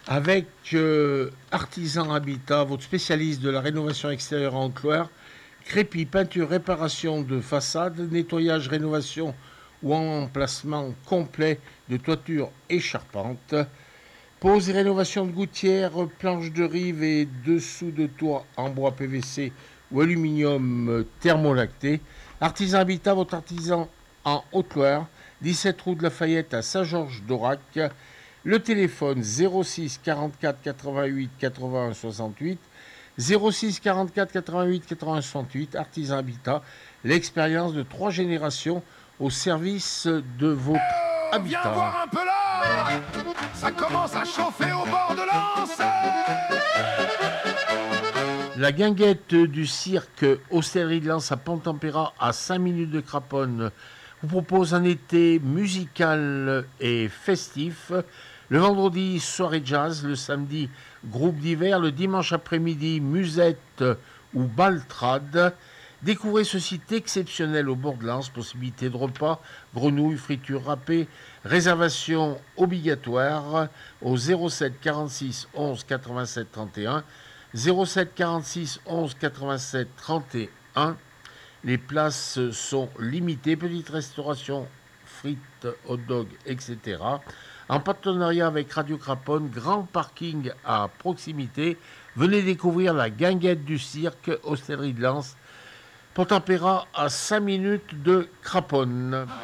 avec Artisan Habitat, votre spécialiste de la rénovation extérieure en Haute-Loire. Crépi, peinture, réparation de façade, nettoyage, rénovation ou emplacement complet de toiture et charpente. Pose et rénovation de gouttières, planches de rive et dessous de toit en bois PVC ou aluminium thermolacté. Artisan Habitat, votre artisan en Haute-Loire, 17 rue de Lafayette à Saint-Georges-d'Aurac. Le téléphone 06 44 88 81 68. 06 44 88 81 68. Artisan Habitat, l'expérience de 3 générations au service de votre habitat. Viens voir un peu là, ça commence à chauffer au bord de l'Anse. La guinguette du cirque Hostellerie de Lens à Pont-Tempéra, à 5 minutes de Craponne, vous propose un été musical et festif. Le vendredi, soirée jazz. Le samedi, groupe d'hiver. Le dimanche après-midi, musette ou baltrade. Découvrez ce site exceptionnel au bord de Lens. Possibilité de repas, grenouilles, fritures râpées. Réservation obligatoire au 07 46 11 87 31. 07 46 11 87 31. Les places sont limitées. Petite restauration, frites, hot dog, etc. En partenariat avec Radio Craponne, grand parking à proximité. Venez découvrir la guinguette du cirque Hostellerie de Lens. Pont-Tempéra à 5 minutes de Craponne.